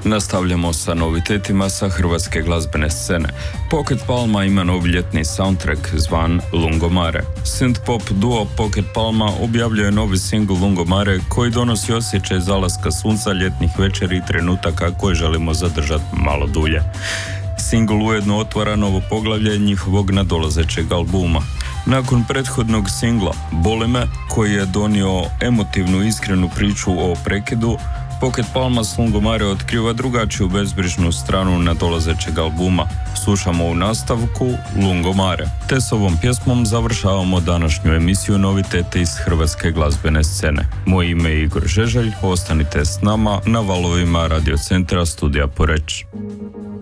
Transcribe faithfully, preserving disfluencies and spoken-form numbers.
Nastavljamo sa novitetima sa hrvatske glazbene scene. Pocket Palma ima novi ljetni soundtrack zvan Lungomare. Synth-pop duo Pocket Palma objavljuje novi singl Lungomare koji donosi osjećaj zalaska sunca, ljetnih večeri i trenutaka koje želimo zadržati malo dulje. Singl ujedno otvara novo poglavlje njihovog nadolazećeg albuma. Nakon prethodnog singla Boli me, koji je donio emotivnu iskrenu priču o prekidu, Pocket Palma s Lungomare otkriva drugačiju bezbrižnu stranu nadolazećeg albuma. Slušamo u nastavku Lungomare. Te s ovom pjesmom završavamo današnju emisiju novitete iz hrvatske glazbene scene. Moje ime je Igor Žeželj, ostanite s nama na valovima Radio Centra Studija Poreč.